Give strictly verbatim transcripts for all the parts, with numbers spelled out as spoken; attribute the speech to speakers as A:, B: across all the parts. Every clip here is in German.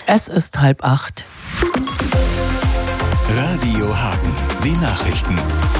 A: Es ist halb acht.
B: Radio Hagen, die Nachrichten.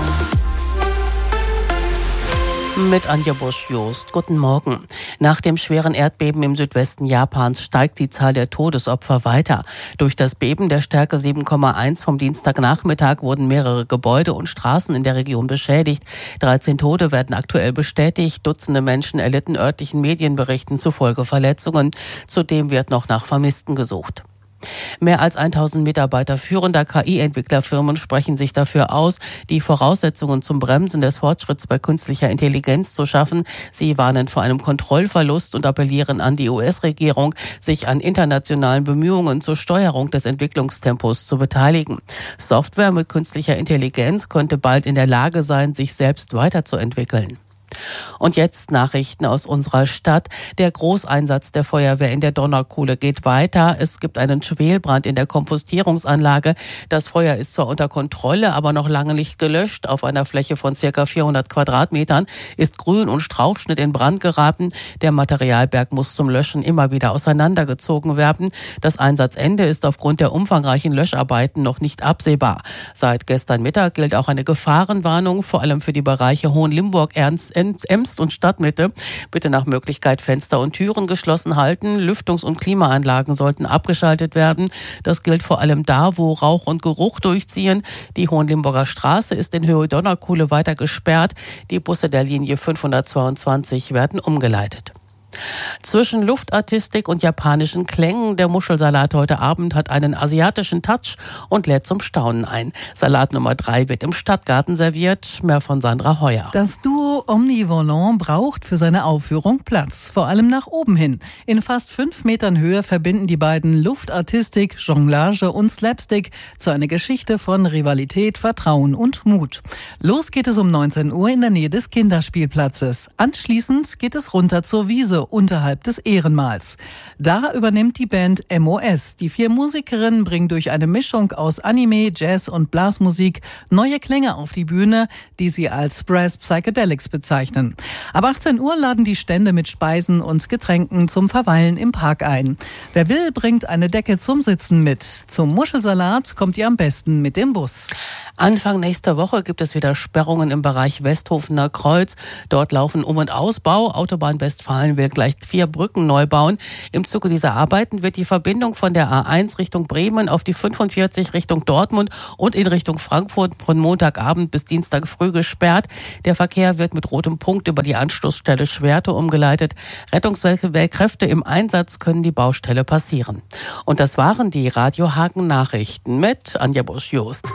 A: Mit Anja Busch-Jost. Guten Morgen. Nach dem schweren Erdbeben im Südwesten Japans steigt die Zahl der Todesopfer weiter. Durch das Beben der Stärke sieben Komma eins vom Dienstagnachmittag wurden mehrere Gebäude und Straßen in der Region beschädigt. dreizehn Tote werden aktuell bestätigt. Dutzende Menschen erlitten örtlichen Medienberichten zufolge Verletzungen. Zudem wird noch nach Vermissten gesucht. Mehr als tausend Mitarbeiter führender K I-Entwicklerfirmen sprechen sich dafür aus, die Voraussetzungen zum Bremsen des Fortschritts bei künstlicher Intelligenz zu schaffen. Sie warnen vor einem Kontrollverlust und appellieren an die U S-Regierung, sich an internationalen Bemühungen zur Steuerung des Entwicklungstempos zu beteiligen. Software mit künstlicher Intelligenz könnte bald in der Lage sein, sich selbst weiterzuentwickeln. Und jetzt Nachrichten aus unserer Stadt. Der Großeinsatz der Feuerwehr in der Donaukuhle geht weiter. Es gibt einen Schwelbrand in der Kompostierungsanlage. Das Feuer ist zwar unter Kontrolle, aber noch lange nicht gelöscht. Auf einer Fläche von circa vierhundert Quadratmetern ist Grün- und Strauchschnitt in Brand geraten. Der Materialberg muss zum Löschen immer wieder auseinandergezogen werden. Das Einsatzende ist aufgrund der umfangreichen Löscharbeiten noch nicht absehbar. Seit gestern Mittag gilt auch eine Gefahrenwarnung, vor allem für die Bereiche Hohenlimburg, Ernst, Emst und Stadtmitte. Bitte nach Möglichkeit Fenster und Türen geschlossen halten. Lüftungs- und Klimaanlagen sollten abgeschaltet werden. Das gilt vor allem da, wo Rauch und Geruch durchziehen. Die Hohenlimburger Straße ist in Höhe Donaukuhle weiter gesperrt. Die Busse der Linie fünfhundertzweiundzwanzig werden umgeleitet. Zwischen Luftartistik und japanischen Klängen, der Muschelsalat heute Abend hat einen asiatischen Touch und lädt zum Staunen ein. Salat Nummer drei wird im Stadtgarten serviert. Mehr von Sandra Heuer.
C: Das Duo Omnivolant braucht für seine Aufführung Platz, vor allem nach oben hin. In fast fünf Metern Höhe verbinden die beiden Luftartistik, Jonglage und Slapstick zu einer Geschichte von Rivalität, Vertrauen und Mut. Los geht es um neunzehn Uhr in der Nähe des Kinderspielplatzes. Anschließend geht es runter zur Wiese unterhalb des Ehrenmals. Da übernimmt die Band M O S. Die vier Musikerinnen bringen durch eine Mischung aus Anime, Jazz und Blasmusik neue Klänge auf die Bühne, die sie als Brass Psychedelics bezeichnen. Ab achtzehn Uhr laden die Stände mit Speisen und Getränken zum Verweilen im Park ein. Wer will, bringt eine Decke zum Sitzen mit. Zum Muschelsalat kommt ihr am besten mit dem Bus.
A: Anfang nächster Woche gibt es wieder Sperrungen im Bereich Westhofener Kreuz. Dort laufen Um- und Ausbau. Autobahn Westfalen will gleich vier Brücken neu bauen. Im Zuge dieser Arbeiten wird die Verbindung von der A eins Richtung Bremen auf die fünfundvierzig Richtung Dortmund und in Richtung Frankfurt von Montagabend bis Dienstag früh gesperrt. Der Verkehr wird mit rotem Punkt über die Anschlussstelle Schwerte umgeleitet. Rettungswehrkräfte im Einsatz können die Baustelle passieren. Und das waren die Radio Hagen Nachrichten mit Anja Busch-Jost.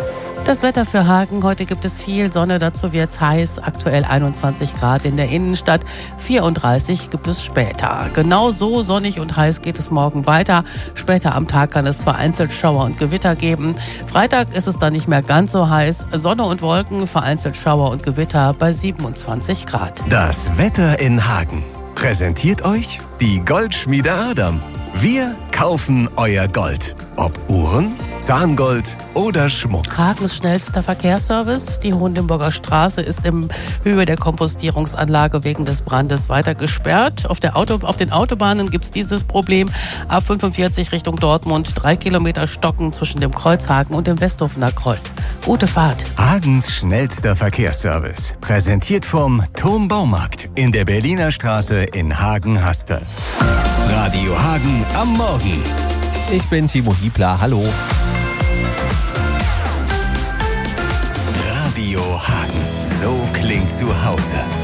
A: Das Wetter für Hagen. Heute gibt es viel Sonne, dazu wird es heiß. Aktuell einundzwanzig Grad in der Innenstadt, vierunddreißig gibt es später. Genau so sonnig und heiß geht es morgen weiter. Später am Tag kann es vereinzelt Schauer und Gewitter geben. Freitag ist es dann nicht mehr ganz so heiß. Sonne und Wolken, vereinzelt Schauer und Gewitter bei siebenundzwanzig Grad.
B: Das Wetter in Hagen. Präsentiert euch die Goldschmiede Adam. Wir kaufen euer Gold. Ob Uhren, Zahngold oder Schmuck.
A: Hagens schnellster Verkehrsservice. Die Hohenlimburger Straße ist in Höhe der Kompostierungsanlage wegen des Brandes weiter gesperrt. Auf, der Auto, auf den Autobahnen gibt es dieses Problem. A fünfundvierzig Richtung Dortmund, drei Kilometer Stocken zwischen dem Kreuz Hagen und dem Westhofener Kreuz. Gute Fahrt.
B: Hagens schnellster Verkehrsservice. Präsentiert vom Turm Baumarkt in der Berliner Straße in Hagen-Haspe. Radio Hagen am Morgen.
D: Ich bin Timo Hiebler, hallo.
B: Radio Hagen, so klingt zu Hause.